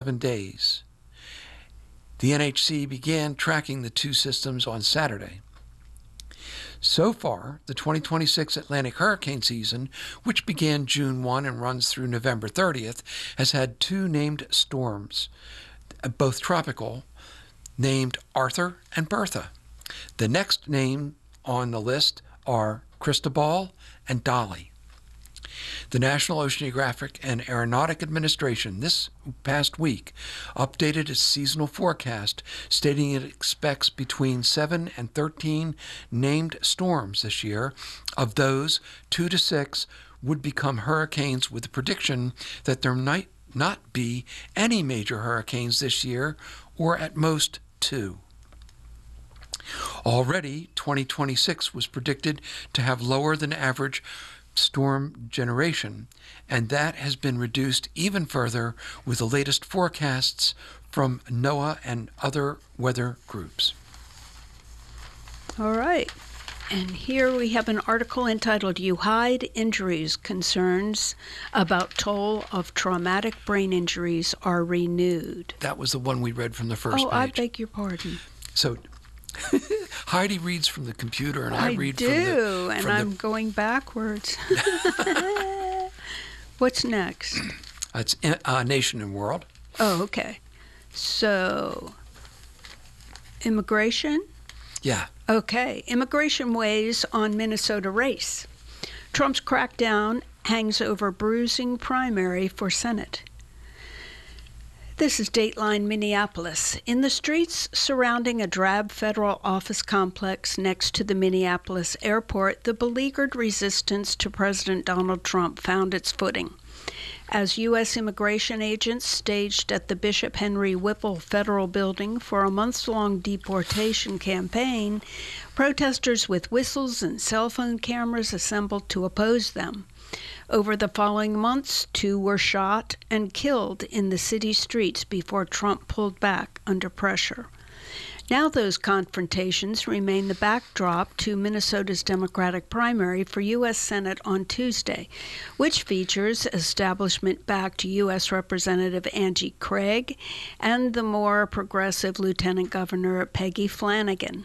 7 days. The NHC began tracking the two systems on Saturday. So far, the 2026 Atlantic hurricane season, which began June 1 and runs through November 30th, has had two named storms, both tropical, named Arthur and Bertha. The next name on the list are Cristobal and Dolly. The National Oceanographic and Aeronautic Administration this past week updated its seasonal forecast, stating it expects between 7 and 13 named storms this year. Of those, 2 to 6 would become hurricanes, with the prediction that there might not be any major hurricanes this year, or at most 2. Already, 2026 was predicted to have lower than average storm generation, and that has been reduced even further with the latest forecasts from NOAA and other weather groups. All right. And here we have an article entitled "You Hide Injuries. Concerns about Toll of Traumatic Brain Injuries Are Renewed." That was the one we read from the first page. Oh, I beg your pardon. So Heidi reads from the computer, and I read and I'm going backwards. What's next? It's Nation and World. Oh, okay. So, immigration? Yeah. Okay. Immigration weighs on Minnesota race. Trump's crackdown hangs over bruising primary for Senate. This is Dateline Minneapolis. In the streets surrounding a drab federal office complex next to the Minneapolis airport, the beleaguered resistance to President Donald Trump found its footing. As U.S. immigration agents staged at the Bishop Henry Whipple Federal Building for a months-long deportation campaign, protesters with whistles and cell phone cameras assembled to oppose them. Over the following months, 2 were shot and killed in the city streets before Trump pulled back under pressure. Now those confrontations remain the backdrop to Minnesota's Democratic primary for U.S. Senate on Tuesday, which features establishment-backed U.S. Representative Angie Craig and the more progressive Lieutenant Governor Peggy Flanagan.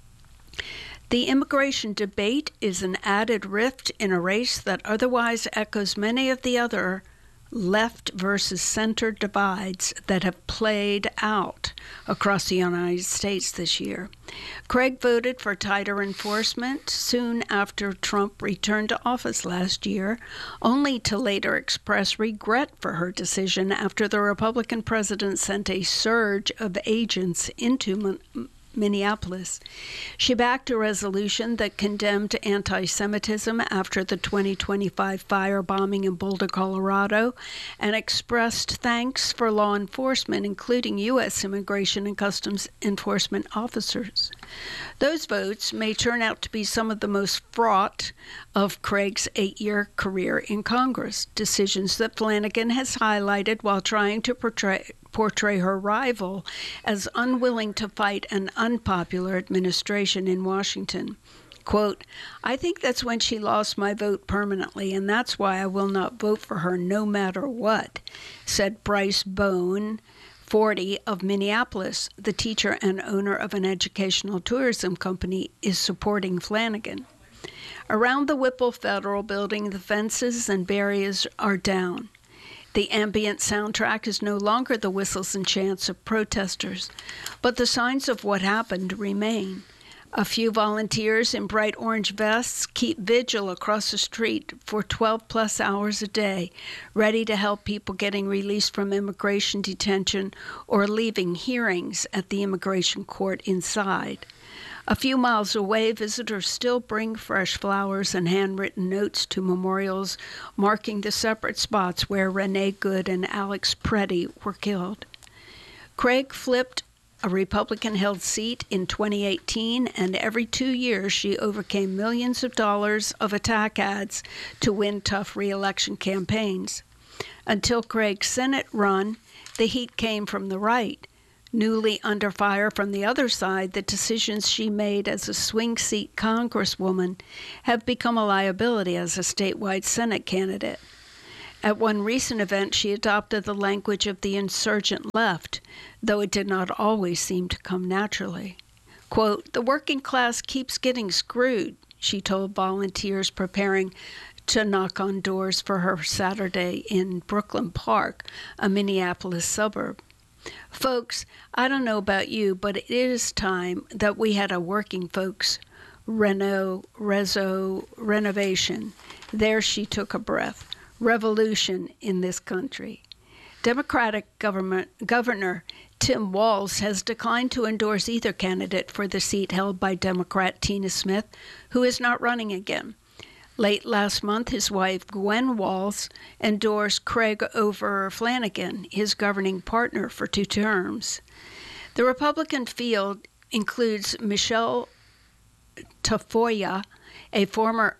The immigration debate is an added rift in a race that otherwise echoes many of the other left versus center divides that have played out across the United States this year. Craig voted for tighter enforcement soon after Trump returned to office last year, only to later express regret for her decision after the Republican president sent a surge of agents into Minneapolis. She backed a resolution that condemned anti-Semitism after the 2025 firebombing in Boulder, Colorado, and expressed thanks for law enforcement, including U.S. Immigration and Customs Enforcement officers. Those votes may turn out to be some of the most fraught of Craig's 8-year career in Congress, decisions that Flanagan has highlighted while trying to portray her rival as unwilling to fight an unpopular administration in Washington. Quote, "I think that's when she lost my vote permanently, and that's why I will not vote for her no matter what," said Bryce Bone, 40, of Minneapolis. The teacher and owner of an educational tourism company is supporting Flanagan. Around the Whipple Federal Building, the fences and barriers are down. The ambient soundtrack is no longer the whistles and chants of protesters, but the signs of what happened remain. A few volunteers in bright orange vests keep vigil across the street for 12-plus hours a day, ready to help people getting released from immigration detention or leaving hearings at the immigration court inside. A few miles away, visitors still bring fresh flowers and handwritten notes to memorials marking the separate spots where Renee Good and Alex Preddy were killed. Craig flipped a Republican-held seat in 2018, and every 2 years she overcame millions of dollars of attack ads to win tough re-election campaigns. Until Craig's Senate run, the heat came from the right. Newly under fire from the other side, the decisions she made as a swing seat congresswoman have become a liability as a statewide Senate candidate. At one recent event, she adopted the language of the insurgent left, though it did not always seem to come naturally. Quote, "The working class keeps getting screwed," she told volunteers preparing to knock on doors for her Saturday in Brooklyn Park, a Minneapolis suburb. "Folks, I don't know about you, but it is time that we had a working folks renovation." There she took a breath. Revolution in this country. Democratic Governor Tim Walz has declined to endorse either candidate for the seat held by Democrat Tina Smith, who is not running again. Late last month, his wife, Gwen Walz, endorsed Craig over Flanagan, his governing partner, for 2 terms. The Republican field includes Michelle Tafoya, a former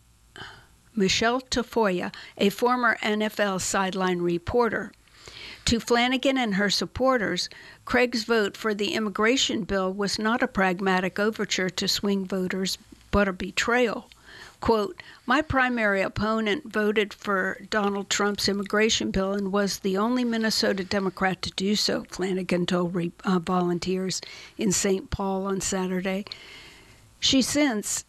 NFL sideline reporter. To Flanagan and her supporters, Craig's vote for the immigration bill was not a pragmatic overture to swing voters, but a betrayal. Quote, "My primary opponent voted for Donald Trump's immigration bill and was the only Minnesota Democrat to do so," Flanagan told volunteers in St. Paul on Saturday. She since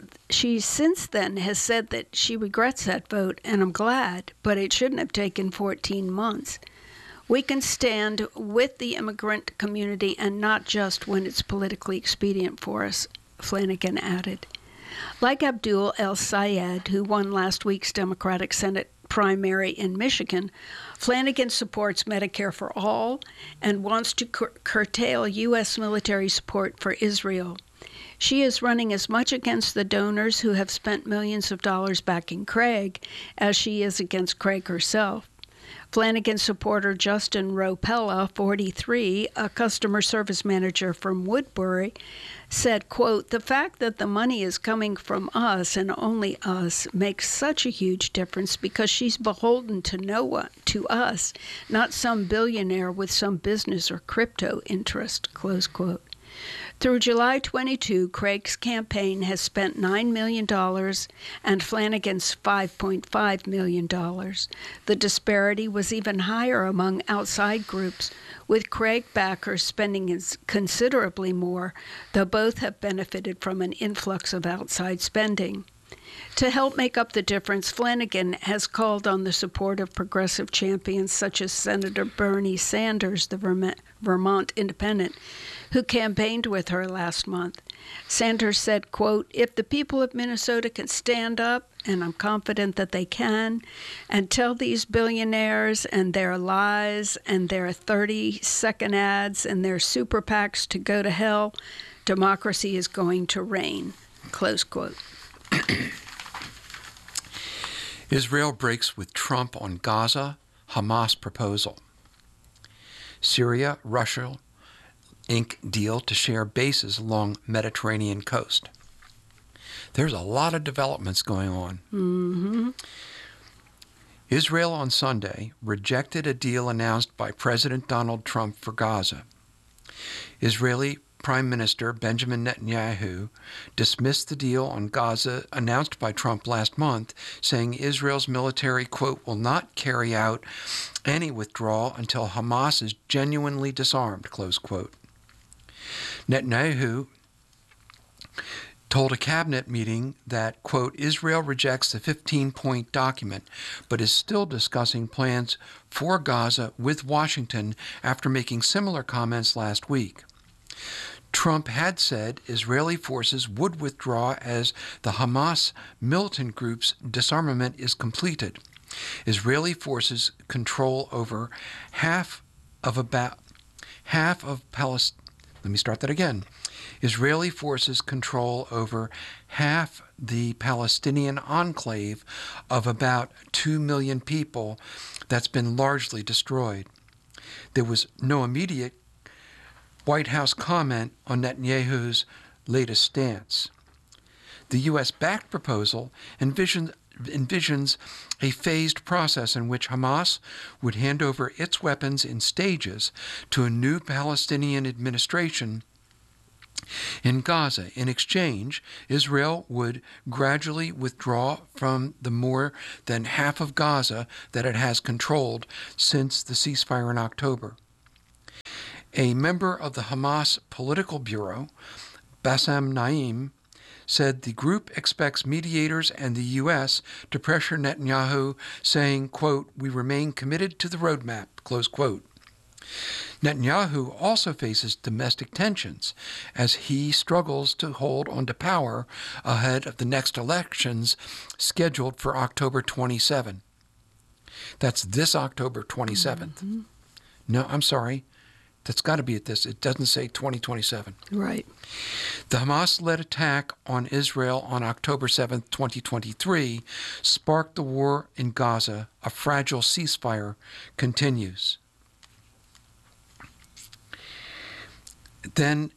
then has said that she regrets that vote, and I'm glad, but it shouldn't have taken 14 months. "We can stand with the immigrant community and not just when it's politically expedient for us," Flanagan added. Like Abdul El-Sayed, who won last week's Democratic Senate primary in Michigan, Flanagan supports Medicare for all and wants to curtail U.S. military support for Israel. She is running as much against the donors who have spent millions of dollars backing Craig as she is against Craig herself. Flanagan supporter Justin Ropella, 43, a customer service manager from Woodbury, said, quote, "The fact that the money is coming from us and only us makes such a huge difference because she's beholden to us, not some billionaire with some business or crypto interest," close quote. Through July 22, Craig's campaign has spent $9 million and Flanagan's $5.5 million. The disparity was even higher among outside groups, with Craig backers spending considerably more, though both have benefited from an influx of outside spending. To help make up the difference, Flanagan has called on the support of progressive champions such as Senator Bernie Sanders, the Vermont independent, who campaigned with her last month. Sanders said, quote, "If the people of Minnesota can stand up, and I'm confident that they can, and tell these billionaires and their lies and their 30-second ads and their super PACs to go to hell, democracy is going to reign," close quote. Israel breaks with Trump on Gaza, Hamas proposal. Syria, Russia, ink deal to share bases along Mediterranean coast. There's a lot of developments going on. Mm-hmm. Israel on Sunday rejected a deal announced by President Donald Trump for Gaza. Israeli Prime Minister Benjamin Netanyahu dismissed the deal on Gaza announced by Trump last month, saying Israel's military, quote, "will not carry out any withdrawal until Hamas is genuinely disarmed," close quote. Netanyahu told a cabinet meeting that, quote, "Israel rejects the 15-point document, but is still discussing plans for Gaza with Washington after making similar comments last week." Trump had said Israeli forces would withdraw as the Hamas militant group's disarmament is completed. Israeli forces control over half of Palestine. Let me start that again. Israeli forces control over half the Palestinian enclave of about 2 million people that's been largely destroyed. There was no immediate White House comment on Netanyahu's latest stance. The U.S.-backed proposal envisions a phased process in which Hamas would hand over its weapons in stages to a new Palestinian administration In Gaza, in exchange, Israel would gradually withdraw from the more than half of Gaza that it has controlled since the ceasefire in October. A member of the Hamas Political Bureau, Bassem Naim, said the group expects mediators and the U.S. to pressure Netanyahu, saying, quote, "We remain committed to the roadmap," close quote. Netanyahu also faces domestic tensions as he struggles to hold onto power ahead of the next elections scheduled for October 27. That's this October 27th. Mm-hmm. No, I'm sorry. That's got to be at this. It doesn't say 2027. Right. The Hamas-led attack on Israel on October 7, 2023, sparked the war in Gaza. A fragile ceasefire continues. Then,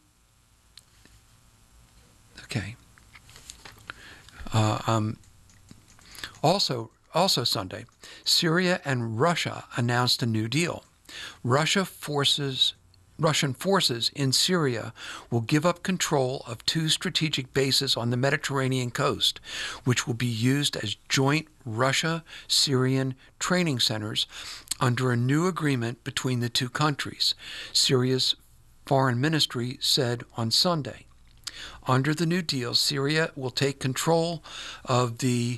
okay. Also Sunday, Syria and Russia announced a new deal. Russian forces in Syria will give up control of 2 strategic bases on the Mediterranean coast, which will be used as joint Russia-Syrian training centers under a new agreement between the 2 countries, Syria's Foreign Ministry said on Sunday. Under the new deal, Syria will take control of the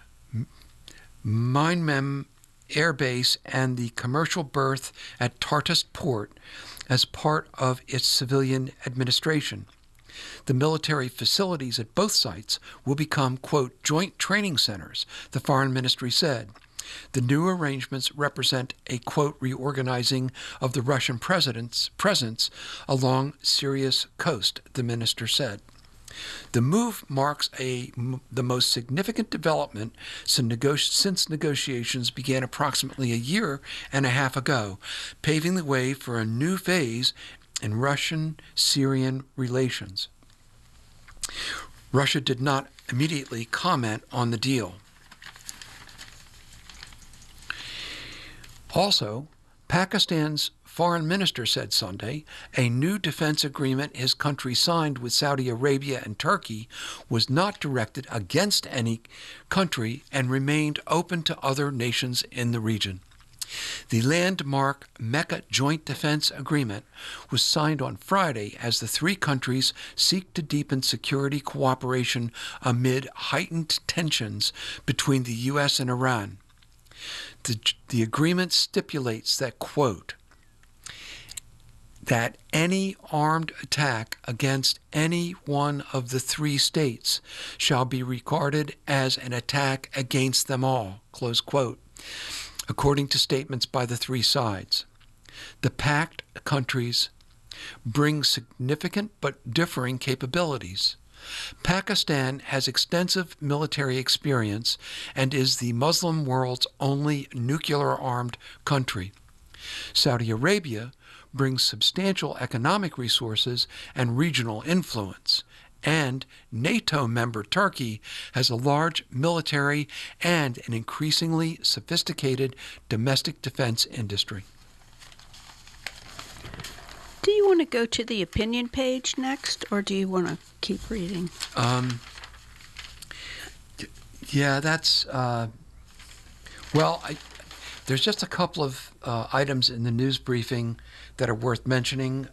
Minmem air base and the commercial berth at Tartus port as part of its civilian administration. The military facilities at both sites will become, quote, joint training centers, the Foreign Ministry said. The new arrangements represent a, quote, reorganizing of the Russian presence along Syria's coast, the minister said. The move marks the most significant development since negotiations began approximately a year and a half ago, paving the way for a new phase in Russian-Syrian relations. Russia did not immediately comment on the deal. Also, Pakistan's foreign minister said Sunday a new defense agreement his country signed with Saudi Arabia and Turkey was not directed against any country and remained open to other nations in the region. The landmark Mecca Joint Defense Agreement was signed on Friday as the 3 countries seek to deepen security cooperation amid heightened tensions between the U.S. and Iran. The agreement stipulates that, quote, that any armed attack against any one of the 3 states shall be regarded as an attack against them all, close quote, according to statements by the 3 sides. The pact countries bring significant but differing capabilities. Pakistan has extensive military experience and is the Muslim world's only nuclear-armed country. Saudi Arabia brings substantial economic resources and regional influence, and NATO member Turkey has a large military and an increasingly sophisticated domestic defense industry. Do you want to go to the opinion page next, or do you want to keep reading? Yeah, that's... there's just a couple of items in the news briefing that are worth mentioning.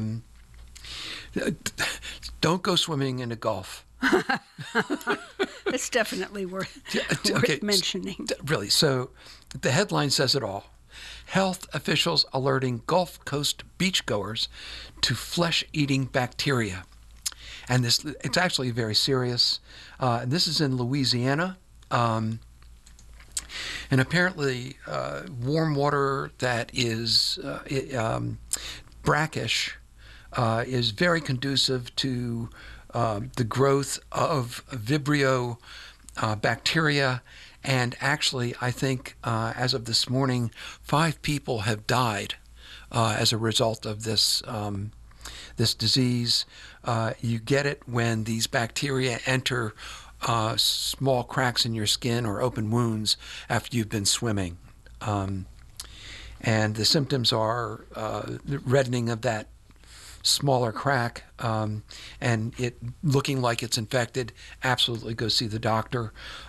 Don't go swimming in the Gulf. It's definitely worth mentioning. Really, so the headline says it all. Health officials alerting Gulf Coast beachgoers to flesh-eating bacteria. And it's actually very serious. This is in Louisiana. And apparently warm water that is brackish is very conducive to the growth of Vibrio bacteria. And actually, I think as of this morning, 5 people have died as a result of this this disease. You get it when these bacteria enter small cracks in your skin or open wounds after you've been swimming. And the symptoms are reddening of that smaller crack and it looking like it's infected, absolutely go see the doctor.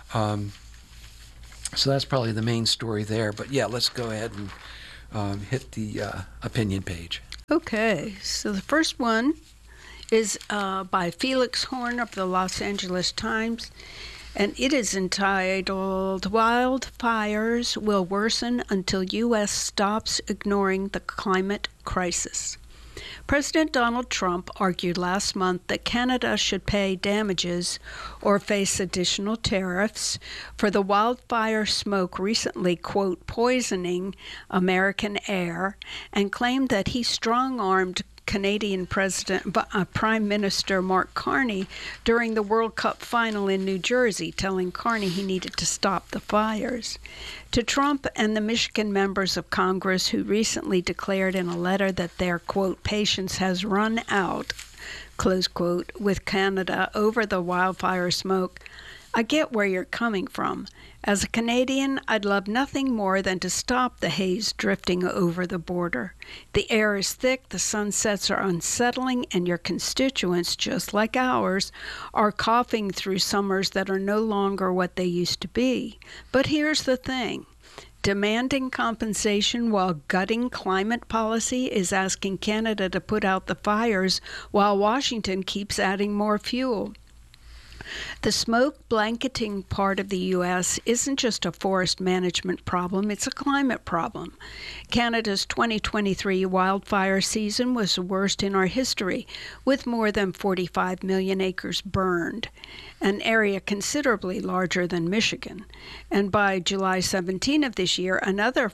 So that's probably the main story there. But yeah, let's go ahead and hit the opinion page. Okay, so the first one is by Felix Horn of the Los Angeles Times, and it is entitled "Wildfires Will Worsen Until U.S. Stops Ignoring the Climate Crisis." President Donald Trump argued last month that Canada should pay damages or face additional tariffs for the wildfire smoke recently, quote, poisoning American air, and claimed that he strong-armed Canadian Prime Minister Mark Carney during the World Cup final in New Jersey, telling Carney he needed to stop the fires. To Trump and the Michigan members of Congress who recently declared in a letter that their, quote, patience has run out, close quote, with Canada over the wildfire smoke, I get where you're coming from. As a Canadian, I'd love nothing more than to stop the haze drifting over the border. The air is thick, the sunsets are unsettling, and your constituents, just like ours, are coughing through summers that are no longer what they used to be. But here's the thing. Demanding compensation while gutting climate policy is asking Canada to put out the fires while Washington keeps adding more fuel. The smoke blanketing part of the U.S. isn't just a forest management problem, it's a climate problem. Canada's 2023 wildfire season was the worst in our history, with more than 45 million acres burned, an area considerably larger than Michigan. And by July 17 of this year, another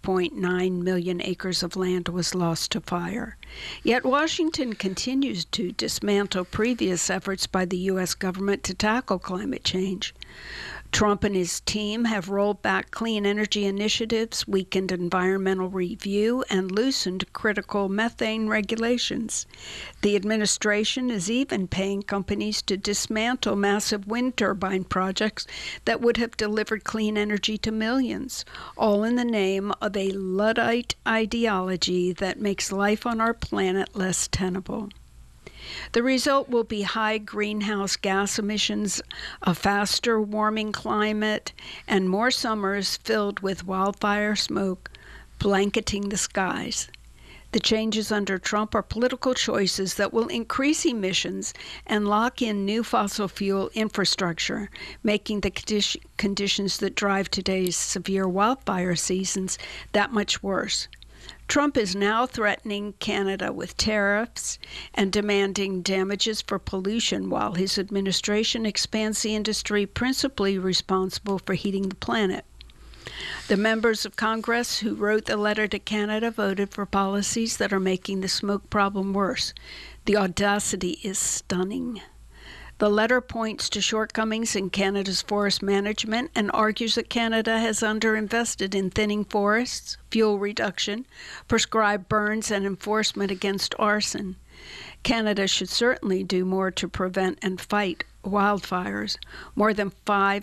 5.9 million acres of land was lost to fire. Yet Washington continues to dismantle previous efforts by the U.S. government to tackle climate change. Trump and his team have rolled back clean energy initiatives, weakened environmental review, and loosened critical methane regulations. The administration is even paying companies to dismantle massive wind turbine projects that would have delivered clean energy to millions, all in the name of a Luddite ideology that makes life on our planet less tenable. The result will be high greenhouse gas emissions, a faster warming climate, and more summers filled with wildfire smoke blanketing the skies. The changes under Trump are political choices that will increase emissions and lock in new fossil fuel infrastructure, making the conditions that drive today's severe wildfire seasons that much worse. Trump is now threatening Canada with tariffs and demanding damages for pollution while his administration expands the industry principally responsible for heating the planet. The members of Congress who wrote the letter to Canada voted for policies that are making the smoke problem worse. The audacity is stunning. The letter points to shortcomings in Canada's forest management and argues that Canada has underinvested in thinning forests, fuel reduction, prescribed burns, and enforcement against arson. Canada should certainly do more to prevent and fight wildfires. More than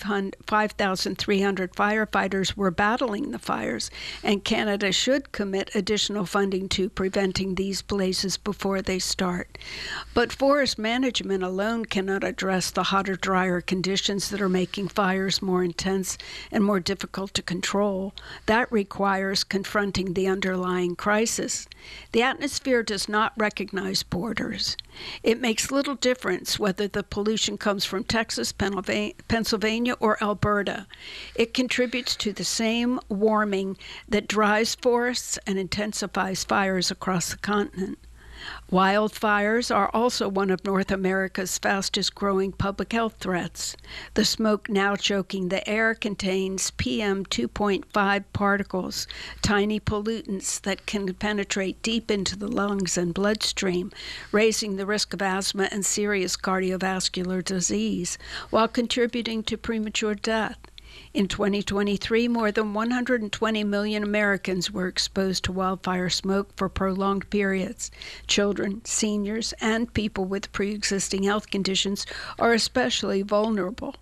5,300 firefighters were battling the fires, and Canada should commit additional funding to preventing these blazes before they start. But forest management alone cannot address the hotter, drier conditions that are making fires more intense and more difficult to control. That requires confronting the underlying crisis. The atmosphere does not recognize borders. It makes little difference whether the pollution comes from Texas, Pennsylvania, or Alberta. It contributes to the same warming that dries forests and intensifies fires across the continent. Wildfires are also one of North America's fastest-growing public health threats. The smoke now choking the air contains PM 2.5 particles, tiny pollutants that can penetrate deep into the lungs and bloodstream, raising the risk of asthma and serious cardiovascular disease, while contributing to premature death. In 2023, more than 120 million Americans were exposed to wildfire smoke for prolonged periods. Children, seniors, and people with pre-existing health conditions are especially vulnerable.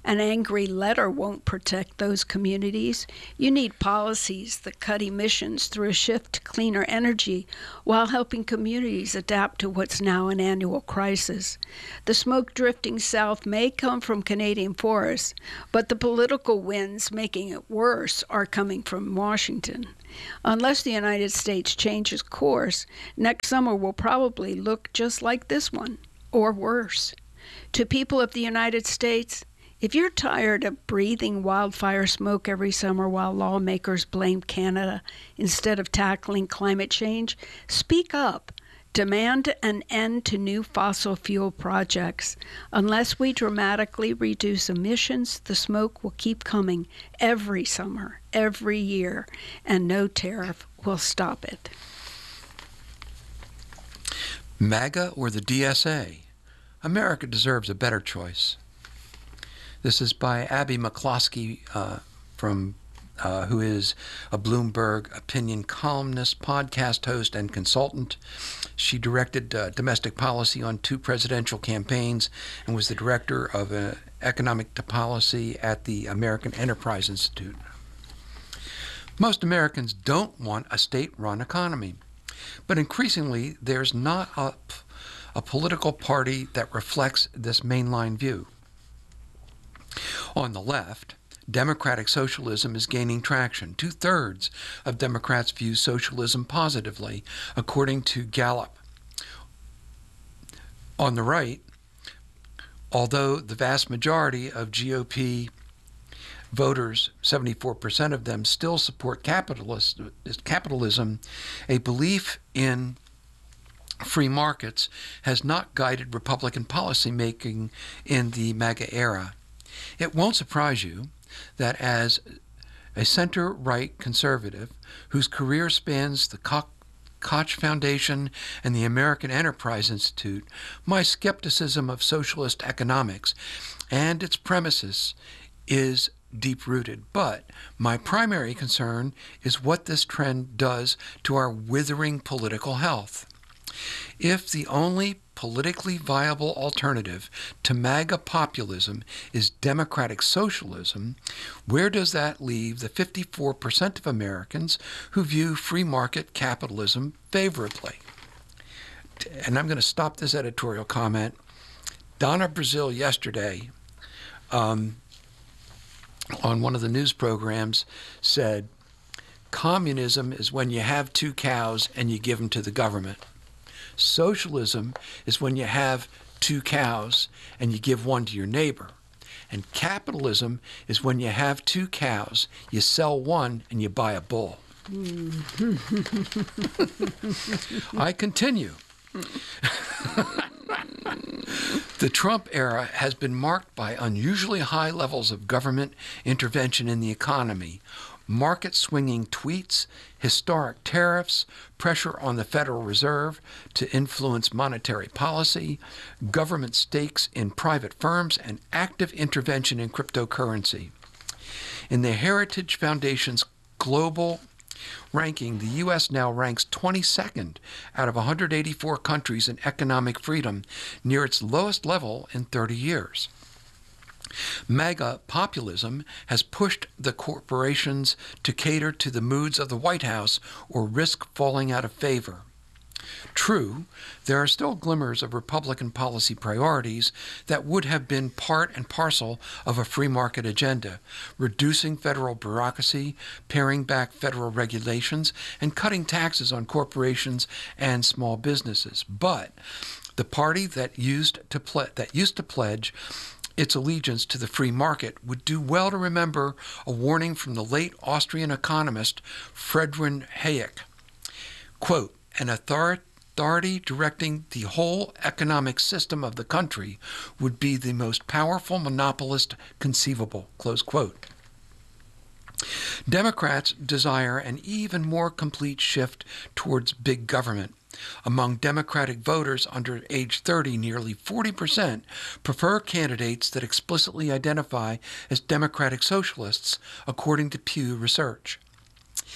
An angry letter won't protect those communities. You need policies that cut emissions through a shift to cleaner energy while helping communities adapt to what's now an annual crisis. The smoke drifting south may come from Canadian forests, but the political winds making it worse are coming from Washington. Unless the United States changes course, next summer will probably look just like this one, or worse. To people of the United States, if you're tired of breathing wildfire smoke every summer while lawmakers blame Canada instead of tackling climate change, speak up. Demand an end to new fossil fuel projects. Unless we dramatically reduce emissions, the smoke will keep coming every summer, every year, and no tariff will stop it. MAGA or the DSA? America deserves a better choice. This is by Abby McCloskey, who is a Bloomberg opinion columnist, podcast host, and consultant. She directed domestic policy on 2 presidential campaigns and was the director of economic policy at the American Enterprise Institute. Most Americans don't want a state-run economy, but increasingly there's not a political party that reflects this mainline view. On the left, democratic socialism is gaining traction. 2/3 of Democrats view socialism positively, according to Gallup. On the right, although the vast majority of GOP voters, 74% of them, still support capitalism, a belief in free markets has not guided Republican policymaking in the MAGA era. It won't surprise you that as a center-right conservative whose career spans the Koch Foundation and the American Enterprise Institute, my skepticism of socialist economics and its premises is deep-rooted. But my primary concern is what this trend does to our withering political health. If the only politically viable alternative to MAGA populism is democratic socialism, where does that leave the 54% of Americans who view free market capitalism favorably? And I'm going to stop this editorial comment. Donna Brazile yesterday on one of the news programs said, communism is when you have 2 cows and you give them to the government. Socialism is when you have 2 cows and you give one to your neighbor. And capitalism is when you have 2 cows, you sell one, and you buy a bull. I continue. The Trump era has been marked by unusually high levels of government intervention in the economy, market-swinging tweets, historic tariffs, pressure on the Federal Reserve to influence monetary policy, government stakes in private firms, and active intervention in cryptocurrency. In the Heritage Foundation's global ranking, the U.S. now ranks 22nd out of 184 countries in economic freedom, near its lowest level in 30 years. MAGA populism has pushed the corporations to cater to the moods of the White House or risk falling out of favor. True, there are still glimmers of Republican policy priorities that would have been part and parcel of a free market agenda, reducing federal bureaucracy, paring back federal regulations, and cutting taxes on corporations and small businesses. But the party that used to pledge its allegiance to the free market would do well to remember a warning from the late Austrian economist Friedrich Hayek. Quote, an authority directing the whole economic system of the country would be the most powerful monopolist conceivable, close quote. Democrats desire an even more complete shift towards big government. Among Democratic voters under age 30, nearly 40% prefer candidates that explicitly identify as democratic socialists, according to Pew Research.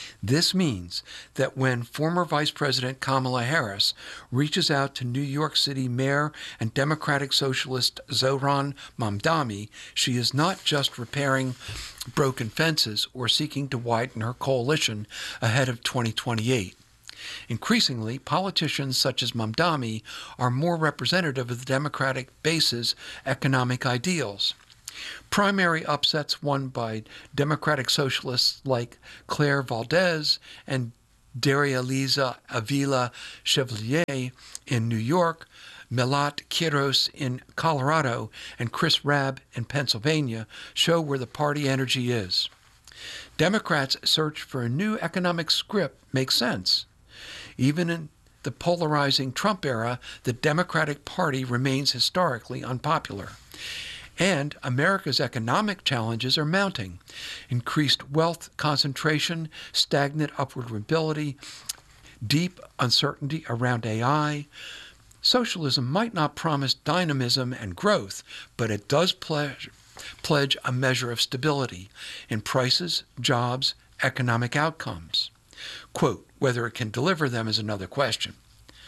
This means that when former Vice President Kamala Harris reaches out to New York City Mayor and Democratic Socialist Zohran Mamdani, she is not just repairing broken fences or seeking to widen her coalition ahead of 2028. Increasingly, politicians such as Mamdani are more representative of the Democratic base's economic ideals. Primary upsets won by Democratic socialists like Claire Valdez and Daria-Liza Avila Chevalier in New York, Melat Quiros in Colorado, and Chris Rabb in Pennsylvania show where the party energy is. Democrats' search for a new economic script makes sense. Even in the polarizing Trump era, the Democratic Party remains historically unpopular. And America's economic challenges are mounting. Increased wealth concentration, stagnant upward mobility, deep uncertainty around AI. Socialism might not promise dynamism and growth, but it does pledge a measure of stability in prices, jobs, economic outcomes. Quote, whether it can deliver them is another question.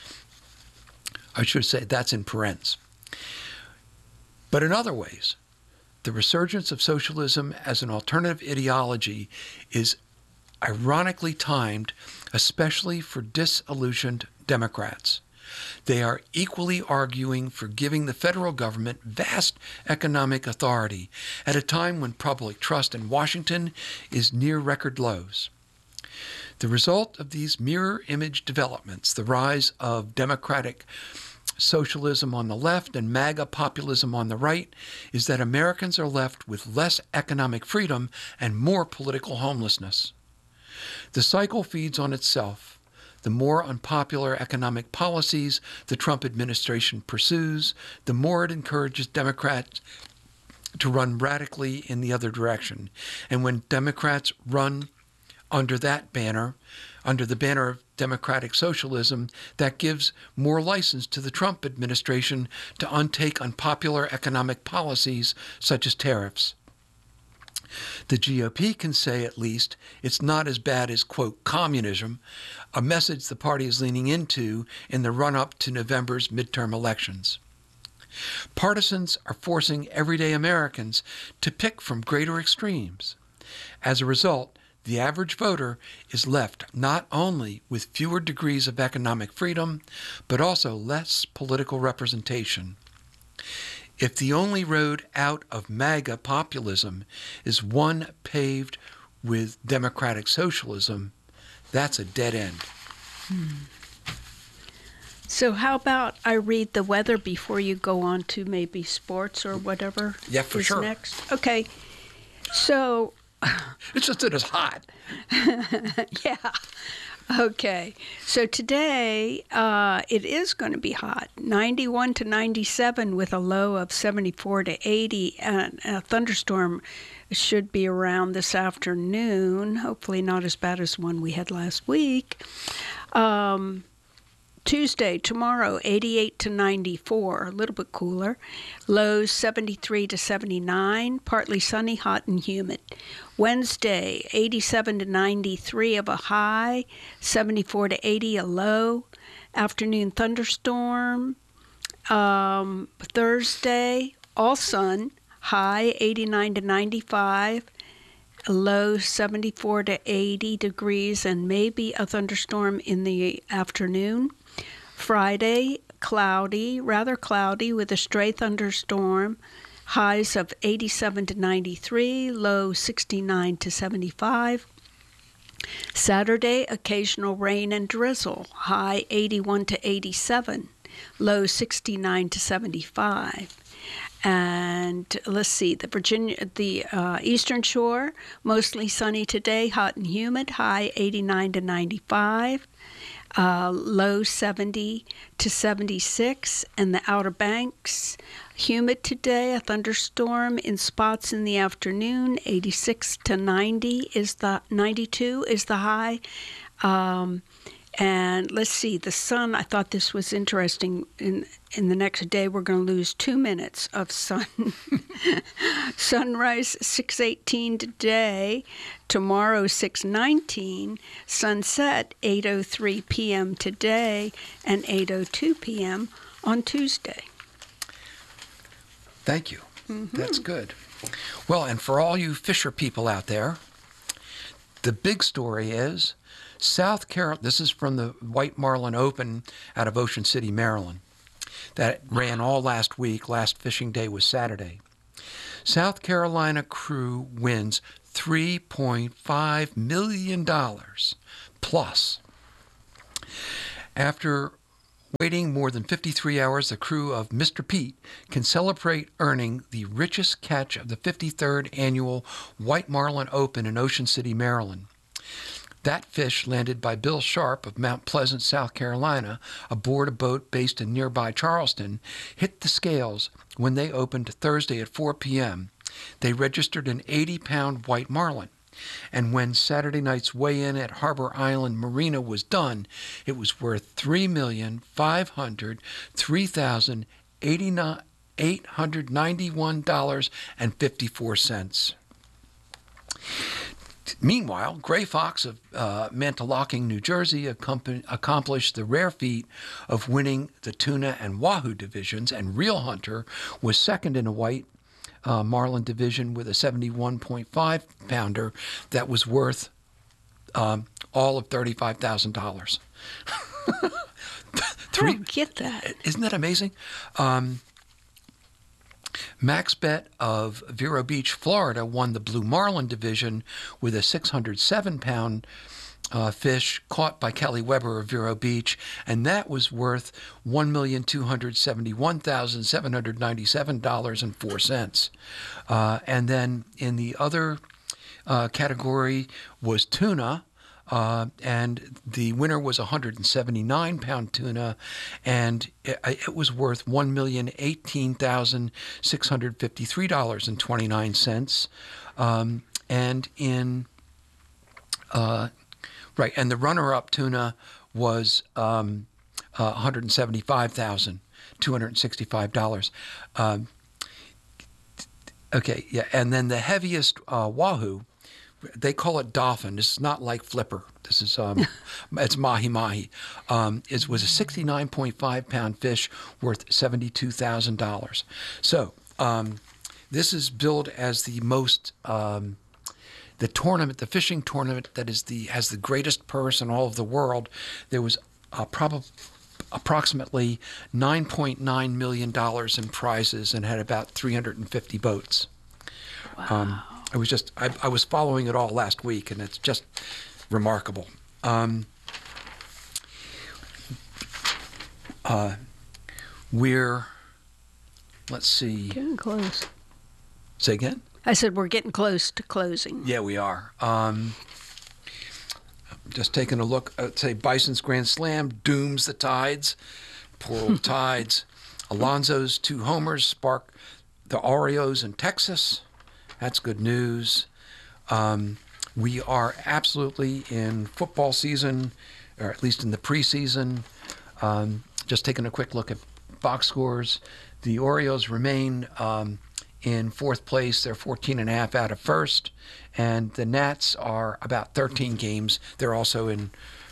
I should say that's in parentheses. But in other ways, the resurgence of socialism as an alternative ideology is ironically timed, especially for disillusioned Democrats. They are equally arguing for giving the federal government vast economic authority at a time when public trust in Washington is near record lows. The result of these mirror image developments, the rise of democratic socialism on the left and MAGA populism on the right, is that Americans are left with less economic freedom and more political homelessness. The cycle feeds on itself. The more unpopular economic policies the Trump administration pursues, the more it encourages Democrats to run radically in the other direction. And when Democrats run under that banner, under the banner of democratic socialism, that gives more license to the Trump administration to untake unpopular economic policies such as tariffs. The GOP can say, at least, it's not as bad as, quote, communism, a message the party is leaning into in the run-up to November's midterm elections. Partisans are forcing everyday Americans to pick from greater extremes. As a result, the average voter is left not only with fewer degrees of economic freedom, but also less political representation. If the only road out of MAGA populism is one paved with democratic socialism, that's a dead end. So how about I read the weather before you go on to maybe sports or whatever Yeah, for is sure. next? Okay. So It's just that it's hot. yeah. Okay. So today it is going to be hot, 91 to 97 with a low of 74 to 80. And a thunderstorm should be around this afternoon, hopefully not as bad as one we had last week. Tuesday, tomorrow, 88 to 94, a little bit cooler. Lows 73 to 79, partly sunny, hot and humid. Wednesday, 87 to 93 of a high, 74 to 80 a low. Afternoon thunderstorm. Thursday, all sun, high 89 to 95. Low 74 to 80 degrees and maybe a thunderstorm in the afternoon. Friday, cloudy, rather cloudy with a stray thunderstorm. Highs of 87 to 93, low 69 to 75. Saturday, occasional rain and drizzle. High 81 to 87, low 69 to 75. And let's see, the Eastern Shore, mostly sunny today, hot and humid, high 89 to 95, low 70 to 76. And the Outer Banks, humid today, a thunderstorm in spots in the afternoon, 86 to 92 is the high. And let's see, the sun, I thought this was interesting. In the next day, we're going to lose 2 minutes of sun. Sunrise 6:18 today, tomorrow 6:19, sunset 8:03 p.m. today, and 8:02 p.m. on Tuesday. Thank you. That's good. Well, and for all you fisher people out there, the big story is South Carolina. This is from the White Marlin Open out of Ocean City, Maryland, that ran all last week. Last fishing day was Saturday. South Carolina crew wins $3.5 million plus. After waiting more than 53 hours, the crew of Mr. Pete can celebrate earning the richest catch of the 53rd annual White Marlin Open in Ocean City, Maryland. That fish, landed by Bill Sharp of Mount Pleasant, South Carolina, aboard a boat based in nearby Charleston, hit the scales when they opened Thursday at 4 p.m. They registered an 80-pound white marlin. And when Saturday night's weigh-in at Harbor Island Marina was done, it was worth $3,503,891.54. Meanwhile, Gray Fox of Mantalocking, New Jersey, accomplished the rare feat of winning the tuna and wahoo divisions, and Real Hunter was second in a white marlin division with a 71.5-pounder that was worth all of $35,000. I don't get that. Isn't that amazing? Max Bet of Vero Beach, Florida, won the Blue Marlin division with a 607-pound fish caught by Kelly Weber of Vero Beach, and that was worth $1,271,797.04. And then in the other category was tuna, and the winner was a 179-pound tuna, and it was worth $1,018,653.29. And in and the runner-up tuna was $175,265. And then the heaviest wahoo, they call it dolphin. This is not like flipper. This is it's mahi-mahi. It was a 69.5-pound fish worth $72,000. So this is billed as the most the tournament, the fishing tournament that has the greatest purse in all of the world. There was approximately $9.9 million in prizes and had about 350 boats. Wow. I was following it all last week, and it's just remarkable. Let's see. Getting close. Say again? I said we're getting close to closing. Yeah, we are. Just taking a look at, say, Bison's Grand Slam dooms the Tides. Poor old Tides. Alonso's 2 homers spark the Oreos in Texas. That's good news. We are absolutely in football season, or at least in the preseason. Just taking a quick look at box scores. The Orioles remain in 4th place. They're 14.5 out of 1st, and the Nats are about 13 games. They're also in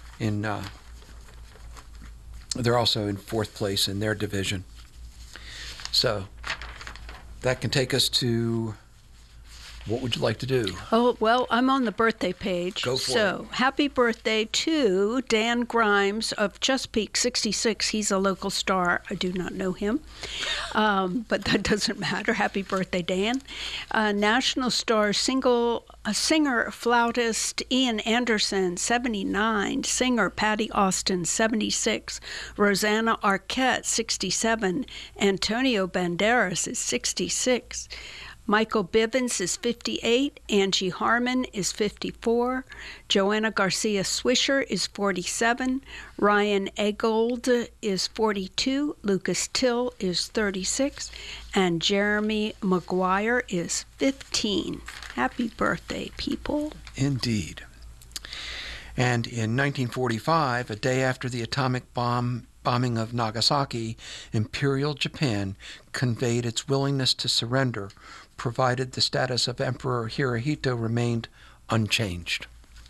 4th place in their division. So that can take us to, what would you like to do? Oh, well, I'm on the birthday page. Go for it. So, happy birthday to Dan Grimes of Chesapeake 66. He's a local star. I do not know him, but that doesn't matter. Happy birthday, Dan. National star singer, flautist Ian Anderson, 79. Singer Patty Austin, 76. Rosanna Arquette, 67. Antonio Banderas is 66. Michael Bivens is 58, Angie Harmon is 54, Joanna Garcia Swisher is 47, Ryan Eggold is 42, Lucas Till is 36, and Jeremy McGuire is 15. Happy birthday, people. Indeed. And in 1945, a day after the atomic bombing of Nagasaki, Imperial Japan conveyed its willingness to surrender, provided the status of Emperor Hirohito remained unchanged.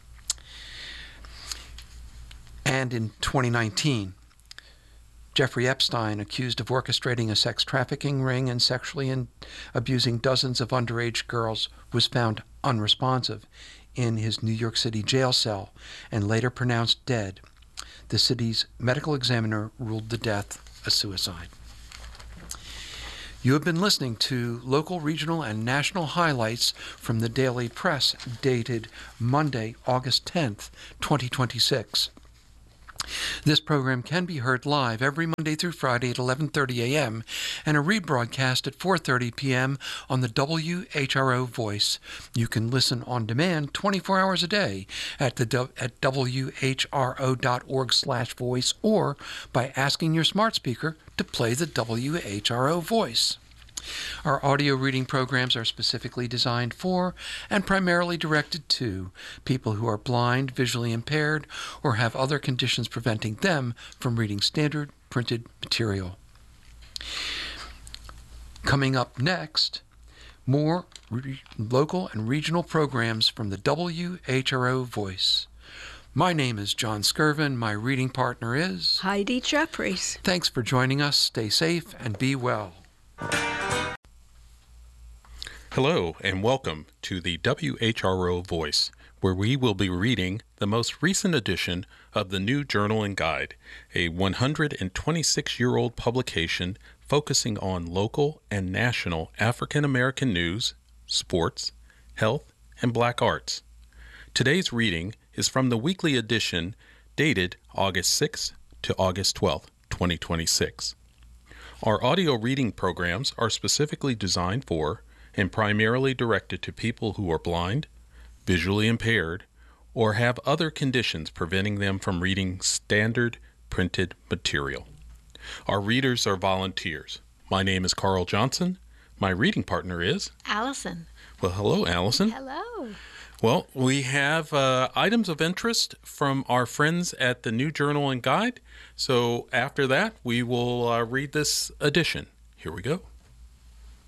And in 2019, Jeffrey Epstein, accused of orchestrating a sex trafficking ring and sexually abusing dozens of underage girls, was found unresponsive in his New York City jail cell and later pronounced dead. The city's medical examiner ruled the death a suicide. You have been listening to local, regional, and national highlights from the Daily Press dated Monday, August 10th, 2026. This program can be heard live every Monday through Friday at 11:30 a.m. and a rebroadcast at 4:30 p.m. on the WHRO Voice. You can listen on demand 24 hours a day at whro.org/voice or by asking your smart speaker to play the WHRO Voice. Our audio reading programs are specifically designed for and primarily directed to people who are blind, visually impaired, or have other conditions preventing them from reading standard printed material. Coming up next, more local and regional programs from the WHRO Voice. My name is John Skirvin. My reading partner is Heidi Jeffries. Thanks for joining us. Stay safe and be well. Hello and welcome to the WHRO Voice, where we will be reading the most recent edition of the New Journal and Guide, a 126-year-old publication focusing on local and national African American news, sports, health, and black arts. Today's reading is from the weekly edition dated August 6th to August 12th, 2026. Our audio reading programs are specifically designed for and primarily directed to people who are blind, visually impaired, or have other conditions preventing them from reading standard printed material. Our readers are volunteers. My name is Carl Johnson. My reading partner is Allison. Well, hello, Allison. Hello. Well, we have items of interest from our friends at the New Journal and Guide. So after that, we will read this edition. Here we go.